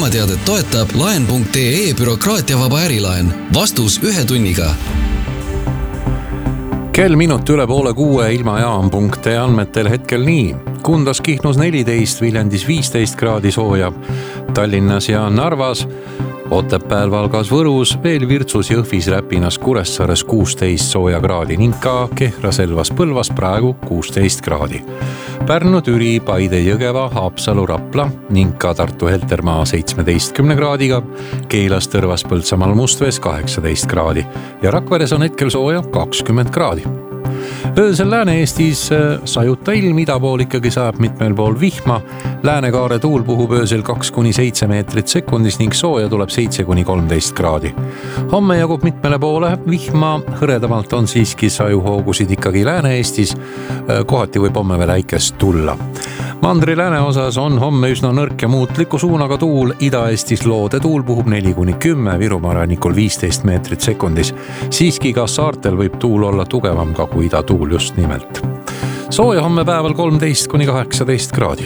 ilmateadet toetab laen.ee bürokraatiavaba ärilaen. Vastus 1 tunniga. Kell minut üle 5:30 ilmajaam.ee andmetel hetkel nii. Kundas Kihnus 14, Viljandis 15 kraadi sooja, Tallinnas ja Narvas, Otepääl, Valgas, Võrus, veel Virtsus, Jõhvis, Räpinas, Kuressaares 16 sooja kraadi ning ka Kehra, Selvas, Põlvas praegu 16 kraadi. Pärnu, Türi, Paide, Jõgeva, Haapsalu, Rapla ning ka Tartu Heltermaa 17 kraadiga, Keilas, Tõrvas, Põltsamaal, Mustvees 18 kraadi ja Rakveres on hetkel sooja 20 kraadi. Öösel Lääne-Eestis sajuta ilm, ida pool ikkagi sajab mitmel pool vihma. Läänekaare tuul puhub öösel 2-7 meetrit sekundis ning sooja tuleb 7-13 kraadi. Homme jagub mitmele poole vihma, hõredamalt on siiski sajuhoogusid ikkagi Lääne-Eestis. Kohati võib homme veel äikest tulla. Mandri lääne osas on homme üsna nõrk ja muutliku suunaga tuul. Ida-Eestis loode tuul puhub 4-10, Virumaa rannikul 15 meetrit sekundis. Siiski ka saartel võib tuul olla tugevam ka kui ida tuul just nimelt. Sooja homme päeval 13-18 kraadi.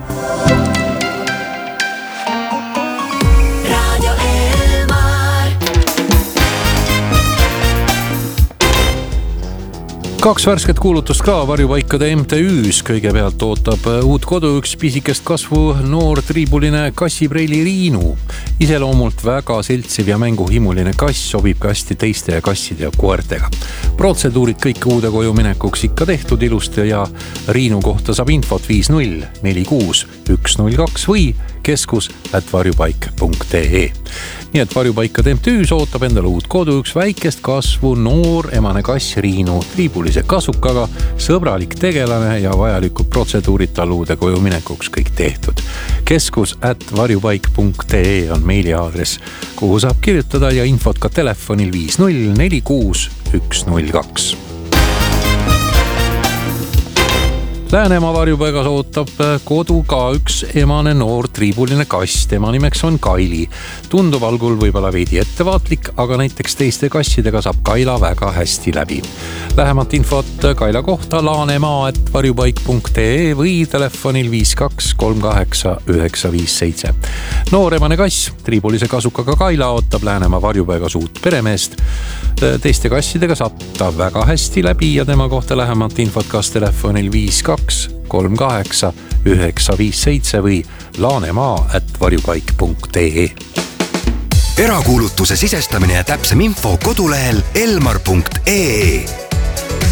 Kaks värsket kuulutust ka varjupaikade MTÜs. Kõigepealt ootab uut kodu üks pisikest kasvu noor triibuline kassipreili Riinu. Iseloomult väga seltsiv ja mänguhimuline kass sobib kasti teiste ja kasside ja koertega. Protseduurid kõik uude koju minekuks ikka tehtud ilusti ja Riinu kohta saab infot 50 46 102 või keskus@varjupaik.ee. Nii et varjupaikade MTÜs ootab endale uut kodu üks väikest kasvu noor emane kass Riinu, triibulise kasukaga, sõbralik tegelane ja vajalikud protseduurid tal uude koju minekuks kõik tehtud. Keskus@varjupaik.ee on meiliaadress, kuhu saab kirjutada ja infot ka telefonil 50 46 102. Läänemaa varjupaigas ootab kodu ka üks emane noor triibuline kass. Tema nimeks on Kaili. Tunduv algul võib-olla veidi ettevaatlik, aga näiteks teiste kassidega saab Kaila väga hästi läbi. Lähemat infot Kaila kohta laanemaa@varjupaik.ee või telefonil 52 38 957. Noor emane kass, triibulise kasukaga Kaila ootab Läänemaa varjupaigas uut peremeest. Teiste kassidega saab ta väga hästi läbi ja tema kohta lähemat infot kas telefonil 52 38 957 või laanemaa@varjupaik.ee. Erakuulutuse sisestamine ja täpsem info kodulehel elmar.ee.